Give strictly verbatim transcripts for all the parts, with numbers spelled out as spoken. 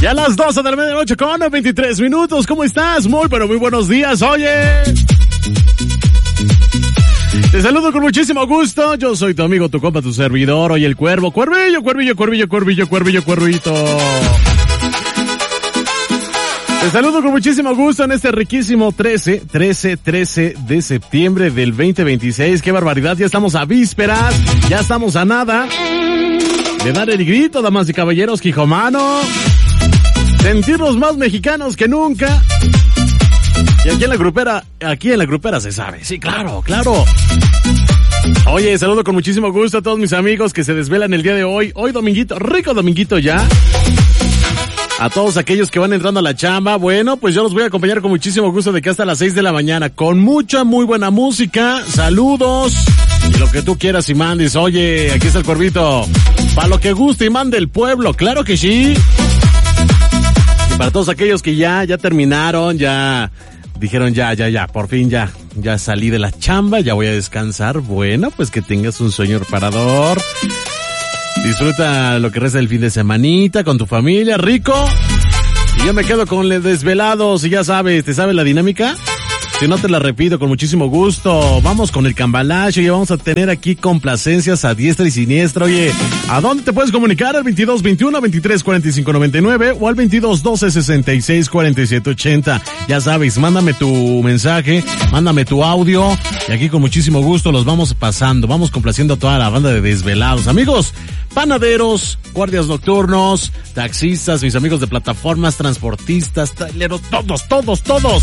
Ya a las doce de la medianoche con veintitrés minutos. ¿Cómo estás? Muy, pero muy buenos días. Oye, te saludo con muchísimo gusto. Yo soy tu amigo, tu compa, tu servidor. Oye, el Cuervo. Cuervillo, Cuervillo, Cuervillo, Cuervillo, Cuervillo, Cuervito. Te saludo con muchísimo gusto en este riquísimo trece, trece, trece de septiembre del veinte veintiséis. ¡Qué barbaridad! Ya estamos a vísperas, ya estamos a nada de dar el grito, damas y caballeros, Quijomano. Sentirnos más mexicanos que nunca. Y aquí en la grupera, aquí en la grupera se sabe. Sí, claro, claro. Oye, saludo con muchísimo gusto a todos mis amigos que se desvelan el día de hoy. Hoy dominguito, rico dominguito ya. A todos aquellos que van entrando a la chamba, bueno, pues yo los voy a acompañar con muchísimo gusto de que hasta las seis de la mañana, con mucha, muy buena música, saludos, y lo que tú quieras y mandes. Oye, aquí está el Cuervito, para lo que guste y mande el pueblo, claro que sí. Y para todos aquellos que ya, ya terminaron, ya dijeron ya, ya, ya, por fin ya, ya salí de la chamba, ya voy a descansar, bueno, pues que tengas un sueño reparador. Disfruta lo que resta del fin de semanita con tu familia, rico. Y yo me quedo con los desvelados y ya sabes, ¿te sabes la dinámica? Si no te la repito, con muchísimo gusto. Vamos con el cambalache y vamos a tener aquí complacencias a diestra y siniestra. Oye, ¿a dónde te puedes comunicar? Al veintidós veintiuno veintitrés cuarenta y cinco noventa y nueve o al veintidós doce sesenta y seis cuarenta y siete ochenta. Ya sabes, mándame tu mensaje, mándame tu audio y aquí con muchísimo gusto los vamos pasando. Vamos complaciendo a toda la banda de desvelados. Amigos, panaderos, guardias nocturnos, taxistas, mis amigos de plataformas, transportistas, traileros, todos, todos, todos.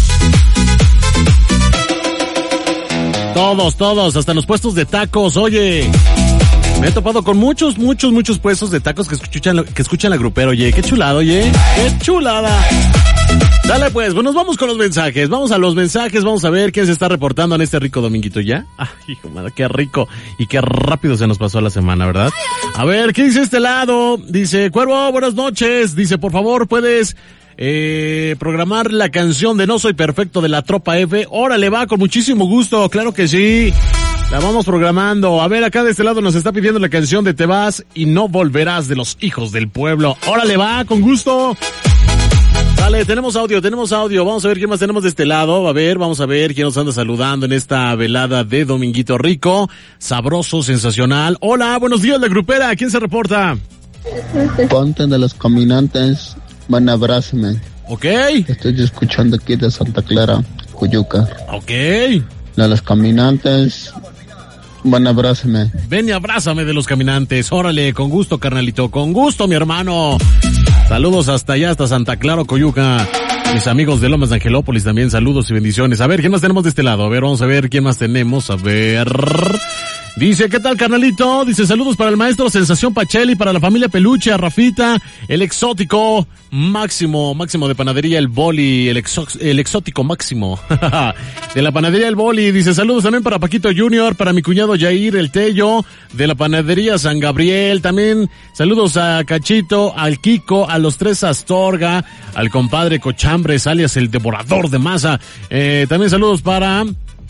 Todos, todos, hasta los puestos de tacos. Oye, me he topado con muchos, muchos, muchos puestos de tacos que escuchan, que escuchan la grupera. Oye, qué chulada, oye, qué chulada. Dale pues, pues nos vamos con los mensajes. Vamos a los mensajes, vamos a ver quién se está reportando en este rico dominguito ya. Ay, hijo madre, qué rico y qué rápido se nos pasó la semana, ¿verdad? A ver, ¿qué dice este lado? Dice, Cuervo, buenas noches. Dice, por favor, puedes eh, programar la canción de No Soy Perfecto de la Tropa F. Órale, va, con muchísimo gusto, claro que sí. La vamos programando. A ver, acá de este lado nos está pidiendo la canción de Te Vas y No Volverás de los Hijos del Pueblo. Órale, va, con gusto. Dale, tenemos audio, tenemos audio. Vamos a ver quién más tenemos de este lado. A ver, vamos a ver quién nos anda saludando en esta velada de Dominguito Rico. Sabroso, sensacional. Hola, buenos días, la grupera. ¿Quién se reporta? Ponte de los caminantes. Van, abrázame. Ok. Estoy escuchando aquí de Santa Clara, Cuyuca. Ok. De los caminantes. Van, abrázame. Ven y abrázame de los caminantes. Órale, con gusto, carnalito. Con gusto, mi hermano. Saludos hasta allá, hasta Santa Clara, Coyuca. Mis amigos de Lomas de Angelópolis también, saludos y bendiciones. A ver, ¿quién más tenemos de este lado? A ver, vamos a ver quién más tenemos. A ver. Dice, ¿qué tal, carnalito? Dice, saludos para el maestro Sensación Pacheli, para la familia Peluche, a Rafita, el exótico máximo, máximo de panadería El Boli, el, exo, el exótico máximo de la panadería El Boli. Dice, saludos también para Paquito Junior, para mi cuñado Yair, el Tello, de la panadería San Gabriel. También saludos a Cachito, al Kiko, a los tres Astorga, al compadre Cochambres, alias el devorador de masa. Eh, también saludos para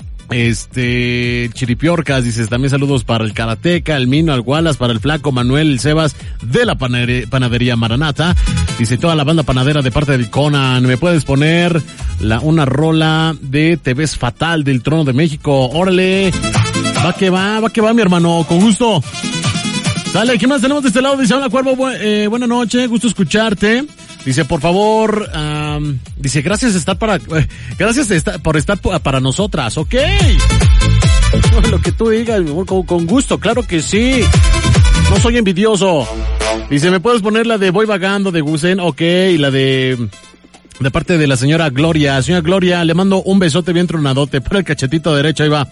Este, Chiripiorcas, dices, también saludos para el Karateca, el Mino, el Wallace, para el Flaco, Manuel, el Sebas, de la panadería, panadería Maranata. Dice, toda la banda panadera de parte del Conan, ¿me puedes poner la, una rola de Te Ves Fatal del Trono de México? Órale, va que va, va que va, mi hermano, con gusto. Dale, ¿qué más tenemos de este lado? Dice, hola, Cuervo, bu eh, buena noche, gusto escucharte. Dice, por favor, um, dice, gracias estar para, eh, gracias estar, por estar para nosotras, ¿ok? Lo que tú digas, con, con gusto, claro que sí. No soy envidioso. Dice, ¿me puedes poner la de Voy Vagando de Gusen? Ok, y la de, de parte de la señora Gloria. Señora Gloria, le mando un besote bien tronadote, para el cachetito derecho, ahí va.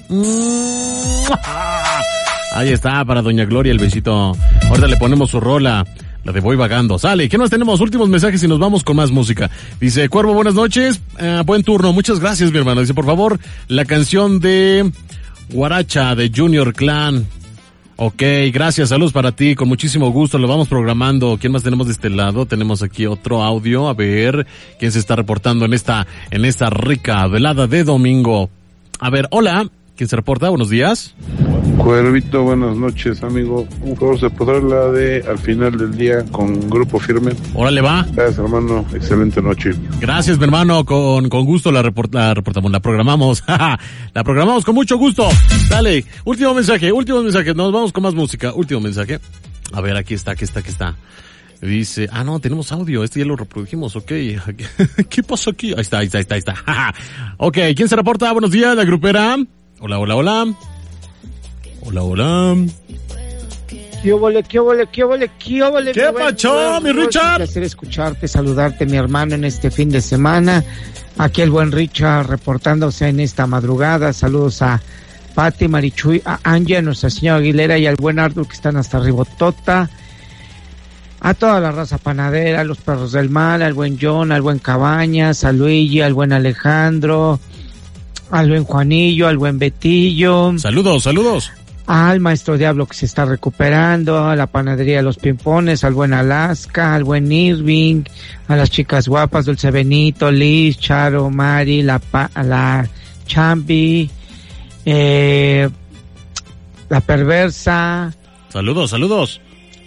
Ahí está, para doña Gloria el besito. Ahorita le ponemos su rola. La de Voy Vagando. Sale, ¿qué más tenemos? Últimos mensajes y nos vamos con más música. Dice, Cuervo, buenas noches. Eh, buen turno. Muchas gracias, mi hermano. Dice, por favor, la canción de Guaracha de Junior Clan. Ok, gracias. Saludos para ti. Con muchísimo gusto. Lo vamos programando. ¿Quién más tenemos de este lado? Tenemos aquí otro audio. A ver, ¿quién se está reportando en esta, en esta rica velada de domingo? A ver, hola. ¿Quién se reporta? Buenos días. Cuervito, buenas noches, amigo. Un favor, ¿se podrá la de Al final del día con Grupo Firme? Órale, va. Gracias, hermano. Excelente noche. Gracias, mi hermano. Con, con gusto la, report, la reportamos, la programamos. La programamos con mucho gusto. Dale, último mensaje, último mensaje. Nos vamos con más música. Último mensaje. A ver, aquí está, aquí está, aquí está. Dice, ah, no, tenemos audio. Este ya lo reprodujimos, ok. ¿Qué pasó aquí? Ahí está, ahí está, ahí está, ahí está. Ok, ¿quién se reporta? Buenos días, la grupera. Hola, hola, hola. Hola, hola. ¿Qué óvole, qué óvole, qué óvole, qué óvole? ¿Qué pacho, mi Richard? Es un placer escucharte, saludarte, mi hermano, en este fin de semana. Aquí el buen Richard reportándose en esta madrugada. Saludos a Pati, Marichuy, a Angie, a Nuestra Señora Aguilera y al buen Arthur que están hasta Ribotota. A toda la raza panadera, a los perros del mal, al buen John, al buen Cabañas, a Luigi, al buen Alejandro, al buen Juanillo, al buen Betillo. Saludos, saludos. Al maestro Diablo que se está recuperando, a la panadería de los Pimpones, al buen Alaska, al buen Irving, a las chicas guapas, Dulce Benito, Liz, Charo, Mari, la, pa, la Chambi, eh, la perversa. Saludos, saludos.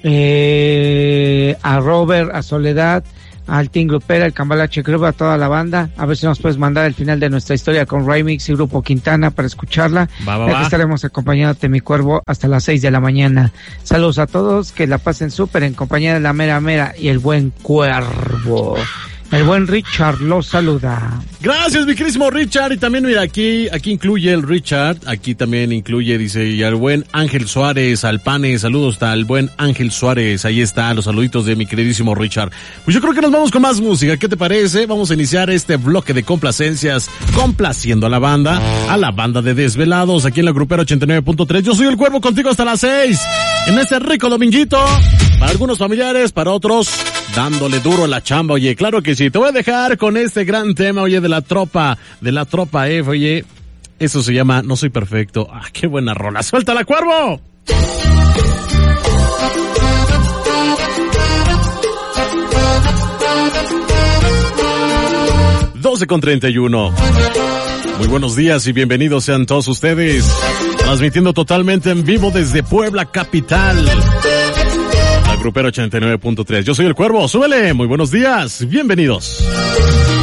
Eh, a Robert, a Soledad, al Team Grupera, el Cambalache Club, a toda la banda. A ver si nos puedes mandar el final de nuestra historia con Remix y Grupo Quintana para escucharla. Va, va, ya va. que estaremos acompañándote, mi cuervo, hasta las seis de la mañana. Saludos a todos, que la pasen súper en compañía de la mera mera y el buen cuervo. El buen Richard los saluda. Gracias, mi querísimo Richard. Y también, mira, aquí, aquí incluye el Richard. Aquí también incluye, dice, y al buen Ángel Suárez, al Pane. Saludos al buen Ángel Suárez. Ahí está, los saluditos de mi queridísimo Richard. Pues yo creo que nos vamos con más música. ¿Qué te parece? Vamos a iniciar este bloque de complacencias, complaciendo a la banda, a la banda de Desvelados, aquí en la Grupera ochenta y nueve punto tres. Yo soy el Cuervo, contigo hasta las seis. En este rico dominguito. Para algunos familiares, para otros, dándole duro a la chamba. Oye, claro que sí. Te voy a dejar con este gran tema, oye, de la tropa, de la tropa F, oye. Eso se llama No Soy Perfecto. Ah, qué buena rola. ¡Suéltala, Cuervo! doce con treinta y uno. Muy buenos días y bienvenidos sean todos ustedes. Transmitiendo totalmente en vivo desde Puebla capital. La Grupera ochenta y nueve punto tres. Yo soy el Cuervo. Súbele. Muy buenos días. Bienvenidos.